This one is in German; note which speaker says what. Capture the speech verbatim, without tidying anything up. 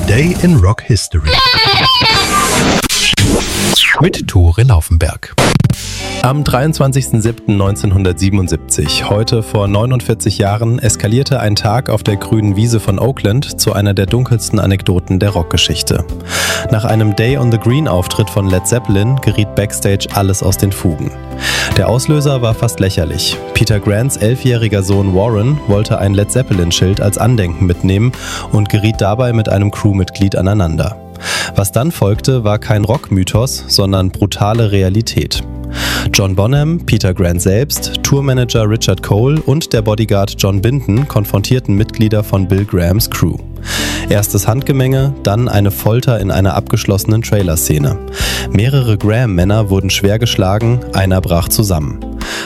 Speaker 1: Today in Rock History. Mit Tore Laufenberg. Am dreiundzwanzigsten siebten neunzehnhundertsiebenundsiebzig, heute vor neunundvierzig Jahren, eskalierte ein Tag auf der grünen Wiese von Oakland zu einer der dunkelsten Anekdoten der Rockgeschichte. Nach einem Day on the Green-Auftritt von Led Zeppelin geriet backstage alles aus den Fugen. Der Auslöser war fast lächerlich. Peter Grants elfjähriger Sohn Warren wollte ein Led Zeppelin-Schild als Andenken mitnehmen und geriet dabei mit einem Crewmitglied aneinander. Was dann folgte, war kein Rockmythos, sondern brutale Realität. John Bonham, Peter Grant selbst, Tourmanager Richard Cole und der Bodyguard John Binton konfrontierten Mitglieder von Bill Grahams Crew. Erstes Handgemenge, dann eine Folter in einer abgeschlossenen Trailerszene. Mehrere Graham-Männer wurden schwer geschlagen, einer brach zusammen.